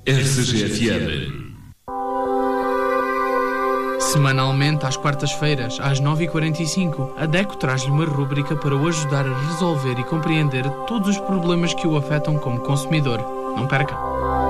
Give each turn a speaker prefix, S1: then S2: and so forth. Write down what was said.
S1: RCG-FM.
S2: Semanalmente, às quartas-feiras, às 9h45, a DECO traz-lhe uma rúbrica para o ajudar a resolver e compreender todos os problemas que o afetam como consumidor. Não perca!